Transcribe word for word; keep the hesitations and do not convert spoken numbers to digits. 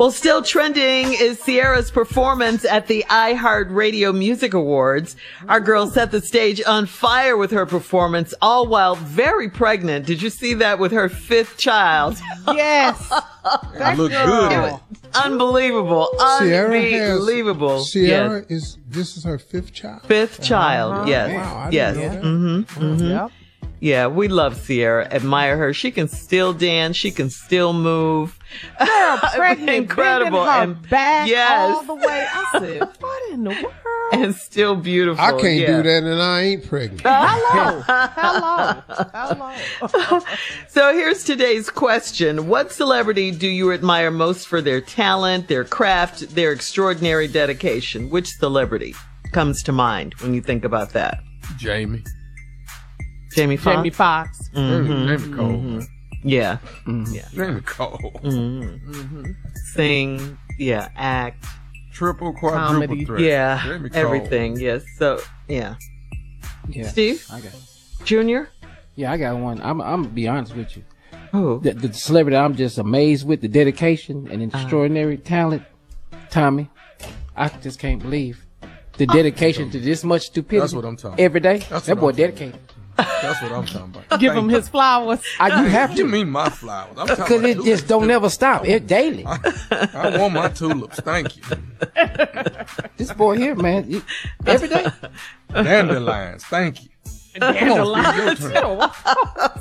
Well, still trending is Ciara's performance at the iHeartRadio Music Awards. Our girl set the stage on fire with her performance, all while very pregnant. Did you see that with her fifth child? Yes. I look good. Unbelievable. Ciara Unbelievable. Has, Ciara yes. is, this is her fifth child? Fifth child, Uh-huh. yes. Wow, I yes. didn't know that. Mm-hmm. Mm-hmm. Yep. Yeah, we love Ciara, admire her. She can still dance. She can still move. Girl, pregnant, Incredible. Her And back yes. all the way. I said, what in the world? And still beautiful. I can't yeah. do that and I ain't pregnant. Hello. Hello. Hello. So here's today's question. What celebrity do you admire most for their talent, their craft, their extraordinary dedication? Which celebrity comes to mind when you think about that? Jamie. Jamie Foxx? Jamie Foxx. Mm-hmm. Jamie Cole. Mm-hmm. Yeah. Mm-hmm. Yeah. Jamie Cole. Mm-hmm. Mm-hmm. Sing, yeah, act. Triple, quadruple Comedy. threat. Yeah, Jamie Cole. everything. Yes. So, yeah. Yeah. Steve? I got. Junior? Yeah, I got one. I'm. I'm gonna be honest with you. Who? The, the celebrity I'm just amazed with the dedication and extraordinary talent. Tommy, I just can't believe the dedication to this much stupidity. That's what I'm talking about. Every day. That's that what boy I'm talking dedicated. That's what I'm talking about. Give Thank him you. his flowers. I, you have What do you to. mean my flowers? I'm talking Because about it just tulips. don't never stop. It daily. I, I want my tulips. Thank you. This boy here, man, you- every day. Dandelions. Thank you. Dandelions. Come on, Steve, your turn.